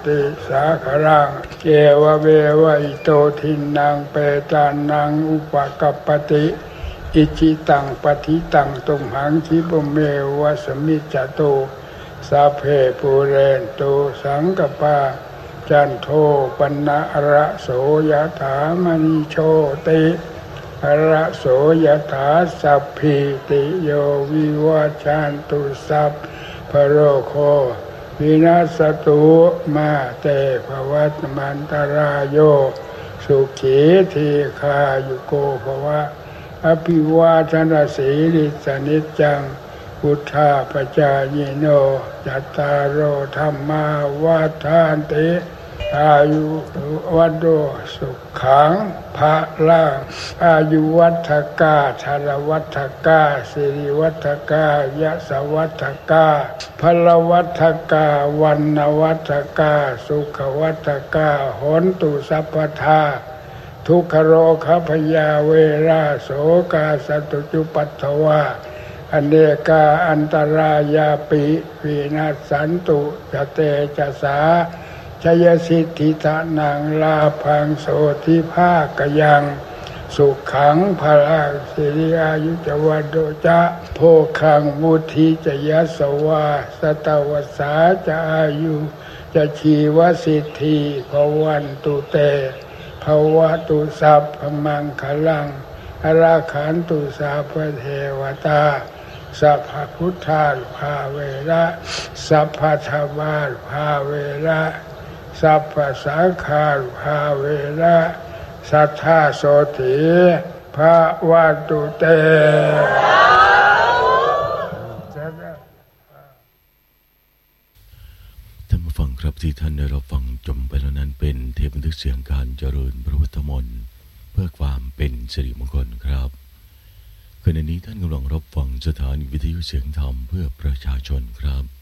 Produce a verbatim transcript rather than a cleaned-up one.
ติสาคารังเกวะเววะอิโตทินังเปตานังอุปกัปปติอิจิตังปฏิตังตุมหังคิปเมวะสมิจจโตสัพเพปุเรนโตสังกปาจันโทปนะระโสยถามณิโชติระโสยถาสัพพิติโยวิวัชชันตุสัพพโรโควินาศตุมาเตภวัตมันตรายโยสุขีทีคายุโกภวะอภิวาทนาสีลิสนิจจังพุทธาปจายโนจัตตารโอธรรมาวัฏฐานติอายุวัฏโตสุขังภะลังอายุวัฏกาชาลวัฏกาสิริวัฏกายะสวัฏกาพลวัฏกาวันนวัฏกาสุขวัฏกาหนตุสัพพทาทุกขโรคพยาเวราโสกาสตุจุปัฏฐวาอเนกาอันตรายาปิวินาศสันตุจเตจะสาชยสิทธิทานังลาภังโสทิภากยังสุขังพลังสิริอายุจวัดโดจะโภคังมุทิจะยัสวาสตวสาจะอายุจะชีวสิทธิภวันตุเตภวตุสัพพมังคลังอราขันตุสัพพเทวตาสัพพพุทธาภาเวระสัพพธรรมาภาเวระสัพพสังฆาภาเวระสัทธาโสติภะวันตุเตท่านผู้ฟังครับที่ท่านได้รับฟังจบไปแล้วนั้นเป็นเทปบันทึกเสียงการเจริญพระพุทธมนต์เพื่อความเป็นสิริมงคลครับขณะนี้ท่านกำลังรับฟังสถานีวิทยุเสียงธรรมเพื่อประชาชนครับ